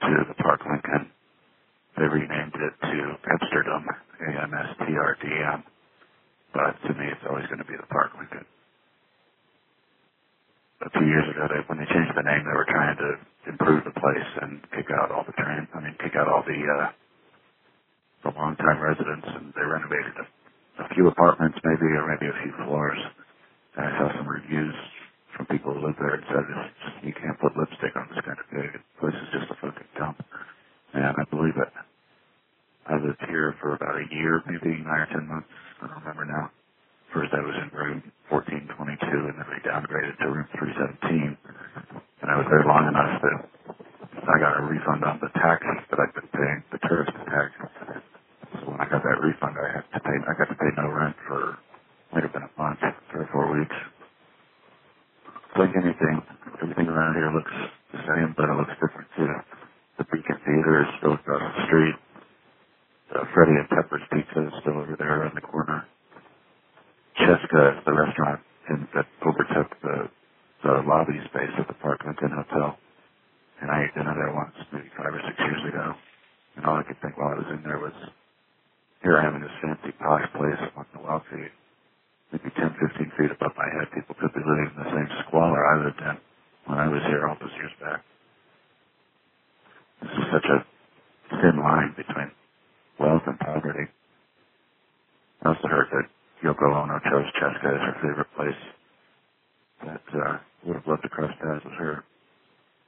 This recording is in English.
to the Park Lincoln. They renamed it to Amsterdam, Amstrdm, but to me it's always going to be the Park Lincoln. A few years ago, when they changed the name, they were trying to improve the place and kick out all the long-time residents, and they renovated a few apartments maybe, or maybe a few floors. And I saw some reviews from people who live there and said, you can't put lipstick on this kind of thing. The place is just a fucking dump. And I believe it. I lived here for about a year, maybe 9 or 10 months. I don't remember now. First I was in room 1422, and then we downgraded to room 317. And I was there long enough that I got a refund on the tax that I'd been paying, the tourist tax. So when I got that refund, I got to pay no rent for, might have been a month, 3 or 4 weeks. Like anything, everything around here looks the same, but it looks different too. The Beacon Theater is still across the street. Freddie and Pepper's Pizza is still over there around the corner. Cheska is the restaurant that overtook the lobby space at the Park Lincoln Hotel. And I ate dinner there once, maybe 5 or 6 years ago. And all I could think while I was in there was, here I am in this fancy posh place on the wealthy, maybe 10, 15 feet above my head. People could be living in the same squalor I lived in when I was here all those years back. This is such a thin line between wealth and poverty. I also heard that Yoko Ono chose Cheska as her favorite place. That would have loved to cross paths with her.